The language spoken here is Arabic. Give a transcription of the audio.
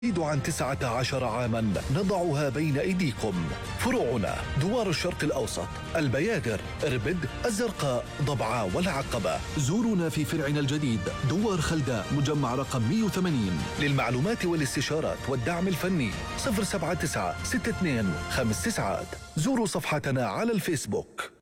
تزيد عن 19 عاما نضعها بين أيديكم. فروعنا دوار الشرق الأوسط، البيادر، إربد، الزرقاء، ضبعة والعقبة. زورونا في فرعنا الجديد دوار خلداء مجمع رقم 180. للمعلومات والاستشارات والدعم الفني 079 62 5 9. زوروا صفحتنا على الفيسبوك.